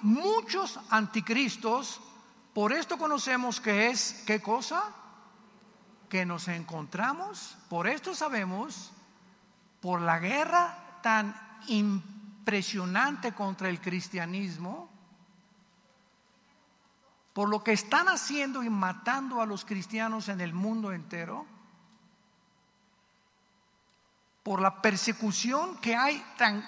muchos anticristos. Por esto conocemos que es, ¿qué cosa? Que nos encontramos, por esto sabemos, por la guerra tan impresionante contra el cristianismo, por lo que están haciendo y matando a los cristianos en el mundo entero, por la persecución que hay tan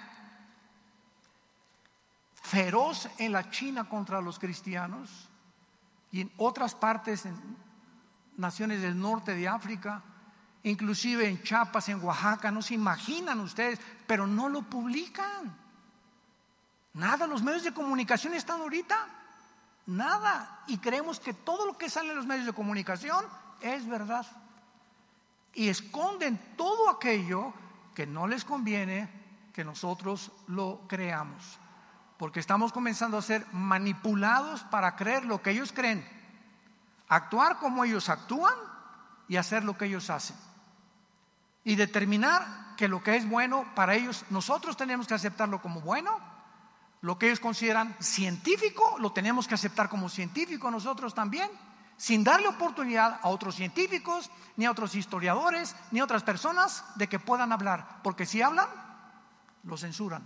feroz en la China contra los cristianos y en otras partes, en naciones del norte de África, inclusive en Chiapas, en Oaxaca. No se imaginan ustedes, pero no lo publican. Nada, los medios de comunicación están ahorita, nada, y creemos que todo lo que sale en los medios de comunicación es verdad, y esconden todo aquello que no les conviene que nosotros lo creamos, porque estamos comenzando a ser manipulados para creer lo que ellos creen, actuar como ellos actúan y hacer lo que ellos hacen, y determinar que lo que es bueno para ellos, nosotros tenemos que aceptarlo como bueno. Lo que ellos consideran científico, lo tenemos que aceptar como científico nosotros también, sin darle oportunidad a otros científicos, ni a otros historiadores, ni a otras personas de que puedan hablar, porque si hablan, lo censuran.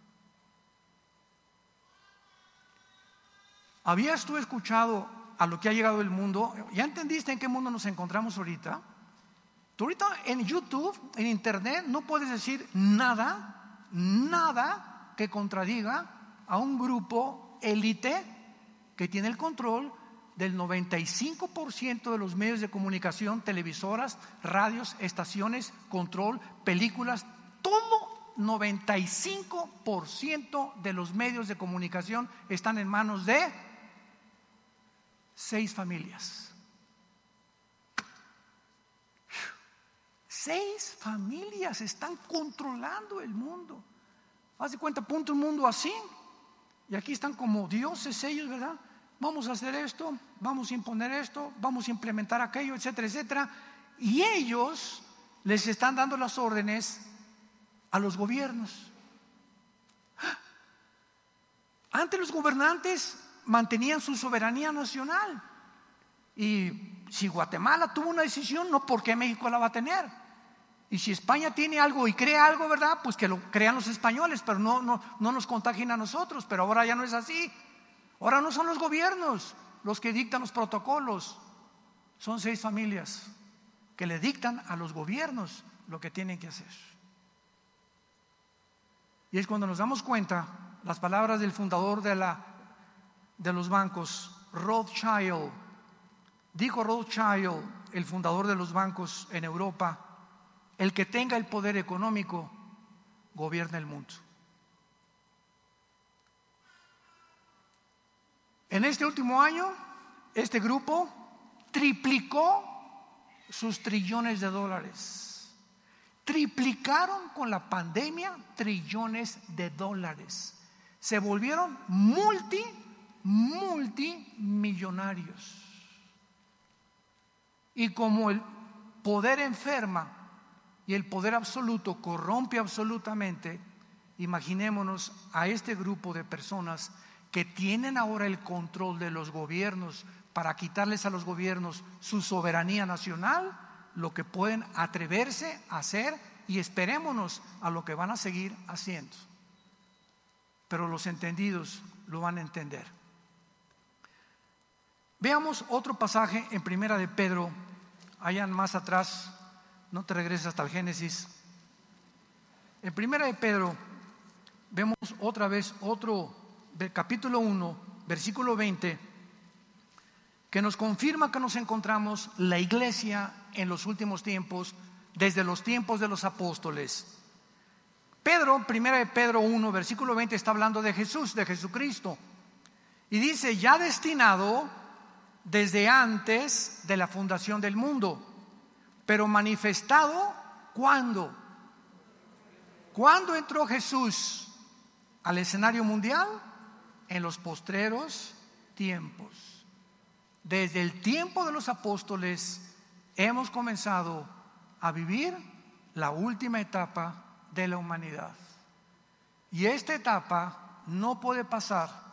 ¿Habías tú escuchado a lo que ha llegado el mundo? ¿Ya entendiste en qué mundo nos encontramos ahorita? Tú ahorita en YouTube, en internet, no puedes decir nada que contradiga a un grupo élite que tiene el control del 95% de los medios de comunicación, televisoras, radios, estaciones, control, películas, todo 95% de los medios de comunicación están en manos de 6 familias. 6 familias están controlando el mundo. Haz de cuenta, ponte un mundo así, y aquí están como dioses ellos, ¿verdad? Vamos a hacer esto, vamos a imponer esto, vamos a implementar aquello, etcétera, etcétera. Y ellos les están dando las órdenes a los gobiernos. Antes los gobernantes mantenían su soberanía nacional, y si Guatemala tuvo una decisión, no, ¿por qué México la va a tener? Y si España tiene algo y crea algo, ¿verdad? Pues que lo crean los españoles, pero no nos contagien a nosotros. Pero ahora ya no es así. Ahora no son los gobiernos los que dictan los protocolos. Son 6 familias que le dictan a los gobiernos lo que tienen que hacer. Y es cuando nos damos cuenta, las palabras del fundador de los bancos, Rothschild. Dijo Rothschild, el fundador de los bancos en Europa: el que tenga el poder económico gobierna el mundo. En este último año, este grupo triplicó sus trillones de dólares. Triplicaron con la pandemia trillones de dólares. Se volvieron multimillonarios. Y como el poder enferma y el poder absoluto corrompe absolutamente, imaginémonos a este grupo de personas que tienen ahora el control de los gobiernos para quitarles a los gobiernos su soberanía nacional, lo que pueden atreverse a hacer, y esperémonos a lo que van a seguir haciendo. Pero los entendidos lo van a entender. Veamos otro pasaje en Primera de Pedro, allá más atrás. No te regreses hasta el Génesis. En Primera de Pedro vemos otra vez otro del capítulo 1, versículo 20, que nos confirma que nos encontramos la iglesia en los últimos tiempos, desde los tiempos de los apóstoles. Pedro, Primera de Pedro 1, versículo 20, está hablando de Jesús, de Jesucristo, y dice: ya destinado desde antes de la fundación del mundo, pero manifestado ¿cuándo? ¿Cuándo entró Jesús al escenario mundial? En los postreros tiempos. Desde el tiempo de los apóstoles hemos comenzado a vivir la última etapa de la humanidad. Y esta etapa no puede pasar